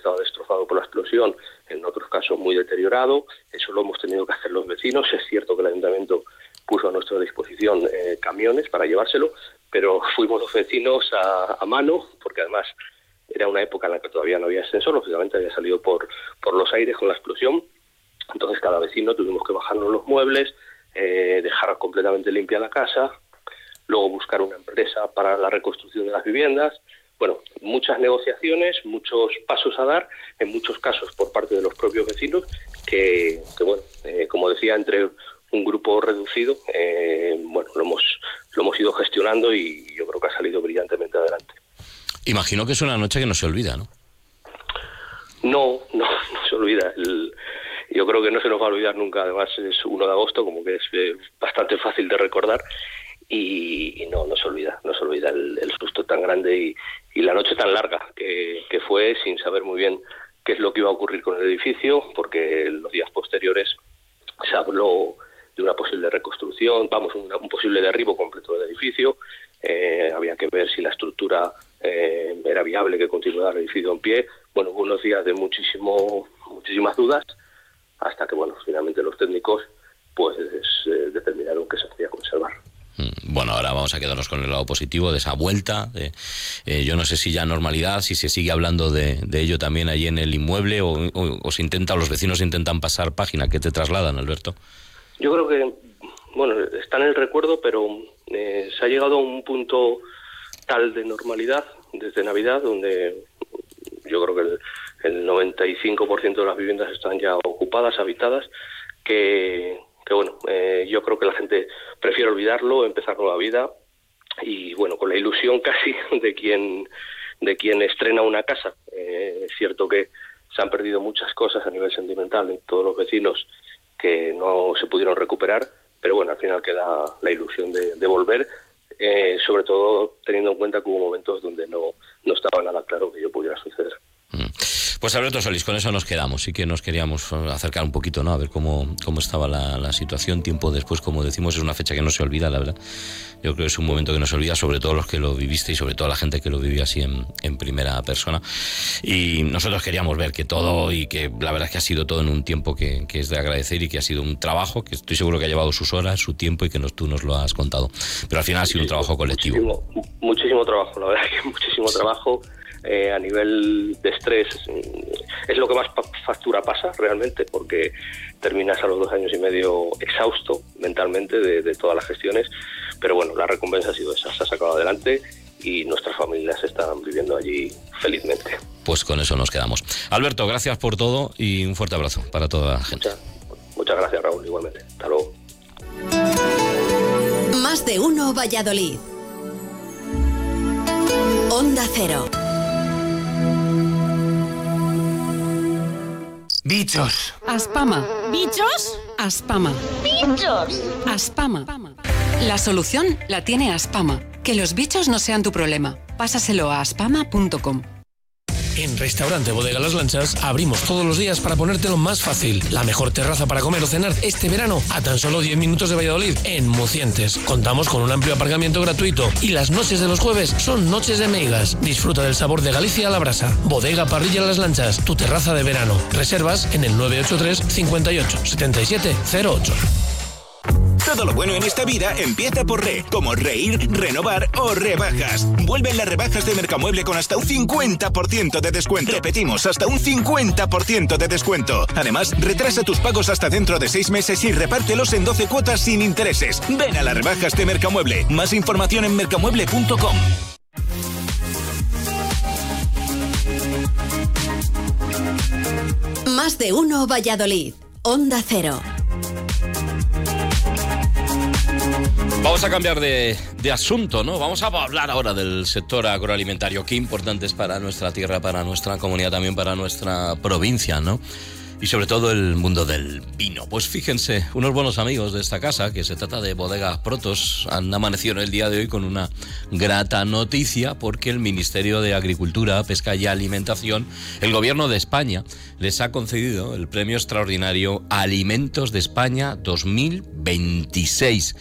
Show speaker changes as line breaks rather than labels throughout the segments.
estaba destrozado por la explosión, en otros casos muy deteriorado. Eso lo hemos tenido que hacer los vecinos. Es cierto que el ayuntamiento puso a nuestra disposición camiones para llevárselo, pero fuimos los vecinos a mano, porque además era una época en la que todavía no había ascensor, lógicamente había salido por los aires con la explosión. Entonces cada vecino tuvimos que bajarnos los muebles, dejar completamente limpia la casa, luego buscar una empresa para la reconstrucción de las viviendas. Bueno, muchas negociaciones, muchos pasos a dar, en muchos casos por parte de los propios vecinos, que bueno, como decía, entre un grupo reducido, bueno, lo hemos ido gestionando y yo creo que ha salido brillantemente adelante.
Imagino que es una noche que no se olvida, ¿no?
No se olvida. Yo creo que no se nos va a olvidar nunca. Además es 1 de agosto, como que es bastante fácil de recordar, y no se olvida el susto tan grande y la noche tan larga que fue, sin saber muy bien qué es lo que iba a ocurrir con el edificio, porque en los días posteriores se habló de una posible reconstrucción, un posible derribo completo del edificio. Había que ver si la estructura era viable que continuara el edificio en pie. Bueno, hubo unos días de muchísimas dudas, hasta que, bueno, finalmente los técnicos pues determinaron que se podía conservar.
Bueno, ahora vamos a quedarnos con el lado positivo de esa vuelta. Yo no sé si ya normalidad, si se sigue hablando de ello también allí en el inmueble, o los vecinos intentan pasar página. ¿Qué te trasladan, Alberto?
Yo creo que, bueno, está en el recuerdo, pero se ha llegado a un punto tal de normalidad desde Navidad, donde yo creo que el 95% de las viviendas están ya ocupadas, habitadas, que bueno, yo creo que la gente prefiere olvidarlo, empezar nueva vida, y bueno, con la ilusión casi de quien estrena una casa. Es cierto que se han perdido muchas cosas a nivel sentimental en todos los vecinos que no se pudieron recuperar, pero bueno, al final queda la ilusión de volver, sobre todo teniendo en cuenta que hubo momentos donde no estaba nada claro que ello pudiera suceder.
Pues Alberto Solís, con eso nos quedamos. Sí que nos queríamos acercar un poquito, ¿no? A ver cómo estaba la situación tiempo después. Como decimos, es una fecha que no se olvida, la verdad. Yo creo que es un momento que no se olvida, sobre todo los que lo viviste y sobre todo la gente que lo vivió así en primera persona. Y nosotros queríamos ver que todo, y que la verdad es que ha sido todo en un tiempo que es de agradecer, y que ha sido un trabajo que estoy seguro que ha llevado sus horas, su tiempo, y que tú nos lo has contado. Pero al final ha sido un trabajo colectivo.
Muchísimo trabajo, la verdad que muchísimo trabajo. A nivel de estrés es lo que más factura pasa realmente, porque terminas a los 2 años y medio exhausto mentalmente de todas las gestiones, pero bueno, la recompensa ha sido esa, se ha sacado adelante y nuestras familias están viviendo allí felizmente.
Pues con eso nos quedamos. Alberto, gracias por todo y un fuerte abrazo para toda la gente.
Muchas gracias, Raúl, igualmente. Hasta luego.
Más de uno Valladolid. Onda Cero.
Bichos.
Aspama.
¿Bichos?
Aspama.
¡Bichos!
Aspama. La solución la tiene Aspama. Que los bichos no sean tu problema. Pásaselo a aspama.com.
En Restaurante Bodega Las Lanchas abrimos todos los días para ponértelo más fácil. La mejor terraza para comer o cenar este verano a tan solo 10 minutos de Valladolid, en Mucientes. Contamos con un amplio aparcamiento gratuito y las noches de los jueves son noches de meigas. Disfruta del sabor de Galicia a la brasa. Bodega Parrilla Las Lanchas, tu terraza de verano. Reservas en el 983 58 77 08.
Todo lo bueno en esta vida empieza por re, como reír, renovar o rebajas. Vuelven las rebajas de Mercamueble con hasta un 50% de descuento. Repetimos, hasta un 50% de descuento. Además, retrasa tus pagos hasta dentro de 6 meses y repártelos en 12 cuotas sin intereses. Ven a las rebajas de Mercamueble. Más información en mercamueble.com.
Más de uno Valladolid. Onda Cero.
Vamos a cambiar de asunto, ¿no? Vamos a hablar ahora del sector agroalimentario. Qué importante es para nuestra tierra, para nuestra comunidad, también para nuestra provincia, ¿no? Y sobre todo el mundo del vino. Pues fíjense, unos buenos amigos de esta casa, que se trata de Bodega Protos, han amanecido en el día de hoy con una grata noticia, porque el Ministerio de Agricultura, Pesca y Alimentación, el Gobierno de España, les ha concedido el Premio Extraordinario Alimentos de España 2026.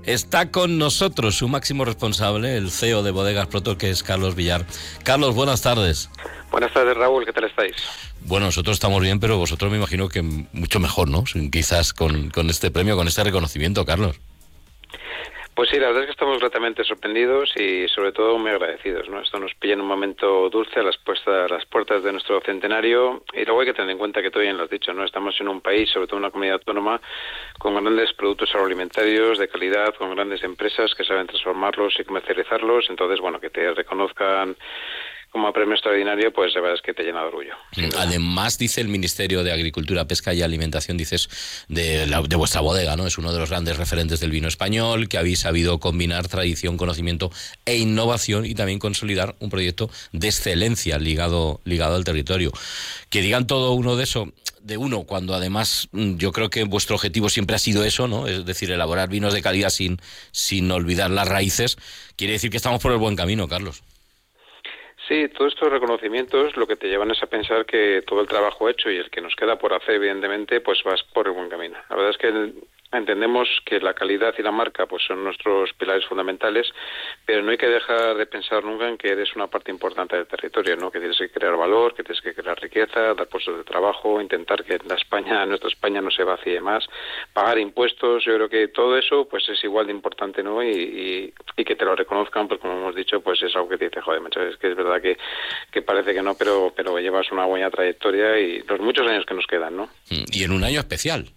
Está con nosotros su máximo responsable, el CEO de Bodegas Protos, que es Carlos Villar. Carlos, buenas tardes.
Buenas tardes, Raúl, ¿qué tal estáis?
Bueno, nosotros estamos bien, pero vosotros me imagino que mucho mejor, ¿no? Quizás con este premio, con este reconocimiento, Carlos.
Pues sí, la verdad es que estamos gratamente sorprendidos y sobre todo muy agradecidos, ¿no? Esto nos pilla en un momento dulce a las puertas de nuestro centenario, y luego hay que tener en cuenta que tú bien lo has dicho, ¿no? Estamos en un país, sobre todo una comunidad autónoma, con grandes productos agroalimentarios de calidad, con grandes empresas que saben transformarlos y comercializarlos. Entonces, bueno, que te reconozcan como premio extraordinario, pues la verdad es que te llena de orgullo.
Además, dice el Ministerio de Agricultura, Pesca y Alimentación, dices, de vuestra bodega, ¿no? Es uno de los grandes referentes del vino español, que habéis sabido combinar tradición, conocimiento e innovación, y también consolidar un proyecto de excelencia ligado al territorio. Que digan todo uno de eso, cuando además yo creo que vuestro objetivo siempre ha sido eso, ¿no? Es decir, elaborar vinos de calidad sin olvidar las raíces. Quiere decir que estamos por el buen camino, Carlos.
Sí, todos estos reconocimientos lo que te llevan es a pensar que todo el trabajo hecho y el que nos queda por hacer, evidentemente, pues vas por el buen camino. La verdad es que entendemos que la calidad y la marca pues son nuestros pilares fundamentales, pero no hay que dejar de pensar nunca en que eres una parte importante del territorio, ¿no? Que tienes que crear valor, que tienes que crear riqueza, dar puestos de trabajo, intentar que nuestra España no se vacíe más, pagar impuestos. Yo creo que todo eso pues es igual de importante, ¿no? Y que te lo reconozcan, pues como hemos dicho, pues es algo que te dice, joder, macho, es que es verdad que parece que no, pero llevas una buena trayectoria y los muchos años que nos quedan, ¿no?
Y en un año especial.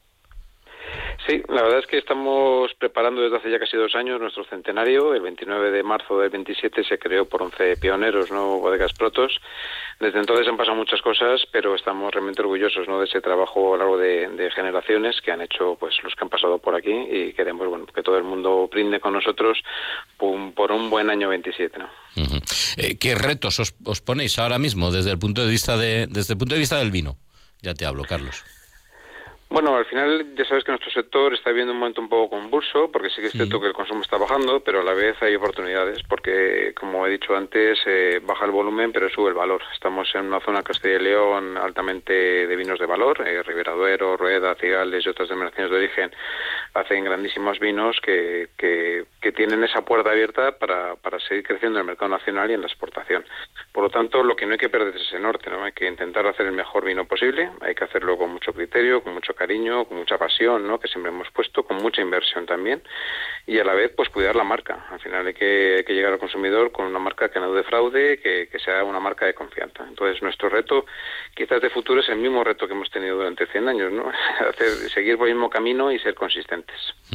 Sí, la verdad es que estamos preparando desde hace ya casi 2 años nuestro centenario. El 29 de marzo del 27 se creó por 11 pioneros, ¿no? Bodegas Protos. Desde entonces han pasado muchas cosas, pero estamos realmente orgullosos, ¿no? De ese trabajo a lo largo de generaciones que han hecho pues los que han pasado por aquí, y queremos, bueno, que todo el mundo brinde con nosotros por un buen año 27, ¿no?
Uh-huh. ¿Qué retos os ponéis ahora mismo desde el punto de vista del vino? Ya te hablo, Carlos.
Bueno, al final ya sabes que nuestro sector está viviendo un momento un poco convulso, porque sí que es cierto que el consumo está bajando, pero a la vez hay oportunidades, porque como he dicho antes, baja el volumen pero sube el valor. Estamos en una zona Castilla y León altamente de vinos de valor, Ribera Duero, Rueda, Cigales y otras denominaciones de origen hacen grandísimos vinos que tienen esa puerta abierta para seguir creciendo en el mercado nacional y en la exportación. Por lo tanto, lo que no hay que perder es ese norte, ¿no? Hay que intentar hacer el mejor vino posible, hay que hacerlo con mucho criterio, con mucho cariño, con mucha pasión, ¿no? Que siempre hemos puesto, con mucha inversión también, y a la vez pues cuidar la marca. Al final hay que llegar al consumidor con una marca que no defraude, que sea una marca de confianza. Entonces nuestro reto quizás de futuro es el mismo reto que hemos tenido durante 100 años, ¿no? Seguir por el mismo camino y ser consistentes.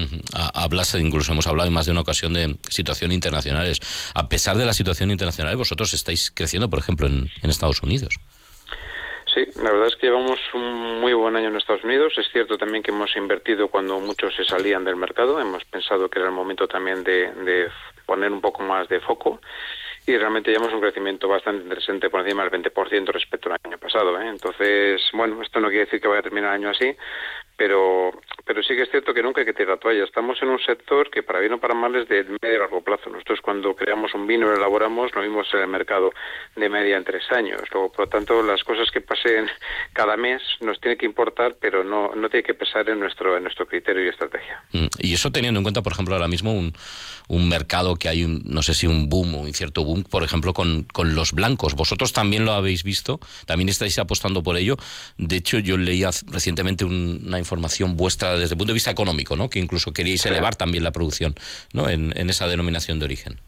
Incluso hemos hablado en más de una ocasión de situaciones internacionales. A pesar de la situación internacional, vosotros estáis creciendo, por ejemplo, en Estados Unidos.
Sí, la verdad es que llevamos un muy buen año en Estados Unidos. Es cierto también que hemos invertido cuando muchos se salían del mercado. Hemos pensado que era el momento también de poner un poco más de foco, y realmente llevamos un crecimiento bastante interesante, por encima del 20% respecto al año pasado, ¿eh? Entonces, bueno, esto no quiere decir que vaya a terminar el año así, pero sí que es cierto que nunca hay que tirar la toalla. Estamos en un sector que, para bien o para mal, es de medio y largo plazo. Nosotros, cuando creamos un vino y lo elaboramos, lo vimos en el mercado de media en 3 años. Luego, por lo tanto, las cosas que pasen cada mes nos tiene que importar, pero no tiene que pesar en nuestro criterio y estrategia.
Y eso teniendo en cuenta, por ejemplo, ahora mismo un mercado que hay, no sé si un boom o un cierto boom, por ejemplo, con los blancos. Vosotros también lo habéis visto, también estáis apostando por ello. De hecho, yo leía recientemente una información vuestra desde el punto de vista económico, ¿no? Que incluso queríais elevar también la producción, ¿no? En esa denominación de origen.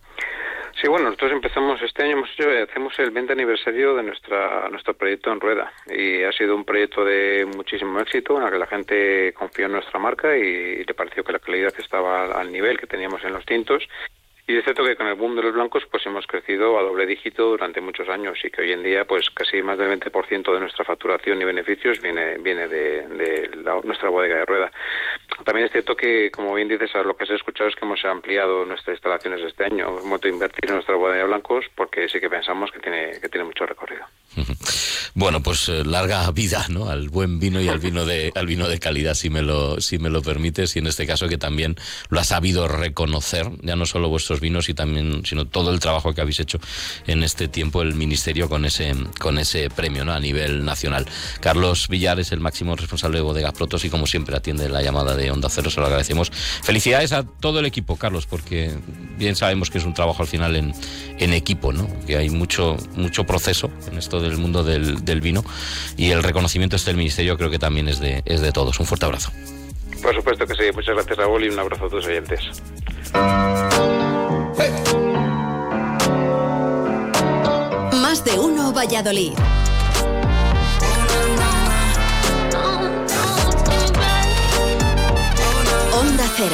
Sí, bueno, nosotros empezamos este año, hacemos el 20 aniversario de nuestro proyecto en Rueda, y ha sido un proyecto de muchísimo éxito, en el que la gente confió en nuestra marca y le pareció que la calidad estaba al nivel que teníamos en los tintos. Y es cierto que con el boom de los blancos pues hemos crecido a doble dígito durante muchos años, y que hoy en día pues casi más del 20% de nuestra facturación y beneficios viene de nuestra bodega de Rueda. También es cierto que, como bien dices, a lo que has escuchado es que hemos ampliado nuestras instalaciones este año. Hemos vuelto a invertir en nuestra bodega de blancos porque sí que pensamos que tiene mucho recorrido.
Bueno, pues larga vida, ¿no? Al buen vino y al vino de calidad, si me lo permites, y en este caso que también lo ha sabido reconocer, ya no solo vuestros vinos sino todo el trabajo que habéis hecho en este tiempo el Ministerio con ese premio, ¿no? A nivel nacional. Carlos Villar es el máximo responsable de Bodegas Protos y, como siempre, atiende la llamada de Onda Cero, se lo agradecemos. Felicidades a todo el equipo, Carlos, porque bien sabemos que es un trabajo al final en equipo, ¿no? Que hay mucho proceso en esto del mundo del vino, y el reconocimiento del Ministerio creo que también es de todos. Un fuerte abrazo.
Por supuesto que sí. Muchas gracias, Raúl, y un abrazo a tus oyentes.
Más de uno Valladolid. Onda Cero.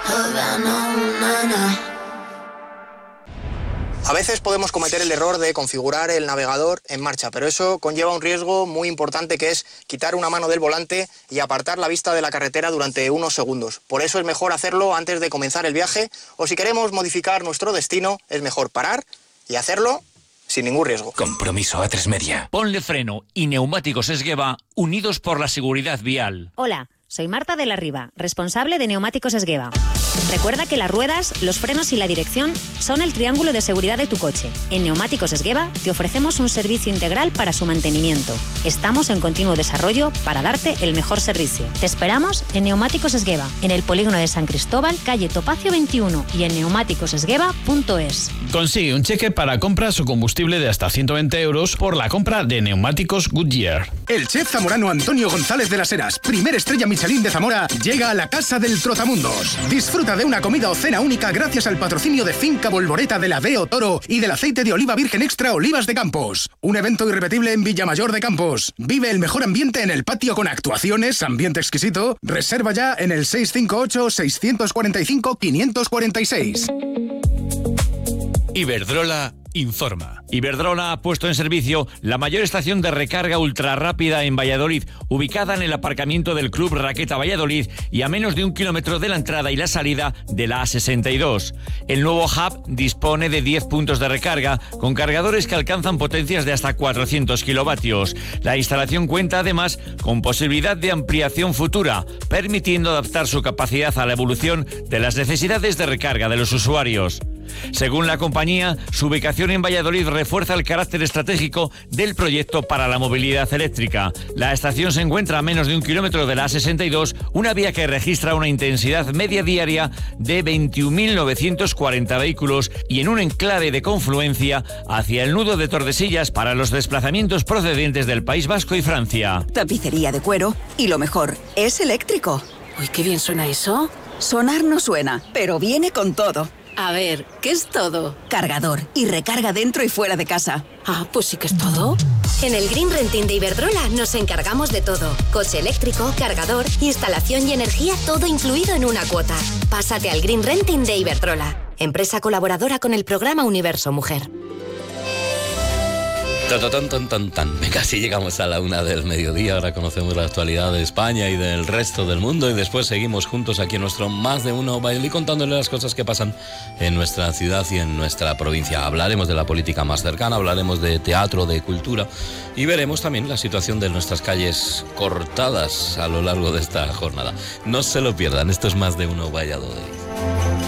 A veces podemos cometer el error de configurar el navegador en marcha, pero eso conlleva un riesgo muy importante, que es quitar una mano del volante y apartar la vista de la carretera durante unos segundos. Por eso es mejor hacerlo antes de comenzar el viaje, o si queremos modificar nuestro destino, es mejor parar y hacerlo sin ningún riesgo.
Compromiso A3 Media. Ponle Freno y Neumáticos Esgueva, unidos por la seguridad vial.
Hola, soy Marta de la Riva, responsable de Neumáticos Esgueva. Recuerda que las ruedas, los frenos y la dirección son el triángulo de seguridad de tu coche. En Neumáticos Esgueva te ofrecemos un servicio integral para su mantenimiento. Estamos en continuo desarrollo para darte el mejor servicio. Te esperamos en Neumáticos Esgueva, en el polígono de San Cristóbal, calle Topacio 21, y en neumáticosesgueva.es.
Consigue un cheque para compras o combustible de hasta 120 euros por la compra de neumáticos Goodyear.
El chef zamorano Antonio González de las Heras, primer estrella Michelin de Zamora, llega a la Casa del Trotamundos. Disfruta de una comida o cena única gracias al patrocinio de Finca Bolboreta, de la Veo Toro y del aceite de oliva virgen extra Olivas de Campos. Un evento irrepetible en Villamayor de Campos. Vive el mejor ambiente en el patio con actuaciones, ambiente exquisito. Reserva ya en el 658-645-546.
Iberdrola informa. Iberdrola ha puesto en servicio la mayor estación de recarga ultra rápida en Valladolid, ubicada en el aparcamiento del Club Raqueta Valladolid y a menos de 1 kilómetro de la entrada y la salida de la A62. El nuevo hub dispone de 10 puntos de recarga con cargadores que alcanzan potencias de hasta 400 kilovatios. La instalación cuenta además con posibilidad de ampliación futura, permitiendo adaptar su capacidad a la evolución de las necesidades de recarga de los usuarios. Según la compañía, su ubicación en Valladolid refuerza el carácter estratégico del proyecto para la movilidad eléctrica. La estación se encuentra a menos de 1 kilómetro de la A62, una vía que registra una intensidad media diaria de 21.940 vehículos y en un enclave de confluencia hacia el nudo de Tordesillas para los desplazamientos procedentes del País Vasco y Francia.
Tapicería de cuero y lo mejor, es eléctrico.
Uy, qué bien suena eso.
Sonar no suena, pero viene con todo.
A ver, ¿qué es todo?
Cargador y recarga dentro y fuera de casa.
Ah, pues sí que es todo.
En el Green Renting de Iberdrola nos encargamos de todo. Coche eléctrico, cargador, instalación y energía, todo incluido en una cuota. Pásate al Green Renting de Iberdrola, empresa colaboradora con el programa Universo Mujer.
Venga, así llegamos a la 1 del mediodía. Ahora conocemos la actualidad de España y del resto del mundo, y después seguimos juntos aquí en nuestro Más de Uno Valladolid contándole las cosas que pasan en nuestra ciudad y en nuestra provincia. Hablaremos de la política más cercana, hablaremos de teatro, de cultura, y veremos también la situación de nuestras calles cortadas a lo largo de esta jornada. No se lo pierdan, esto es Más de Uno Valladolid.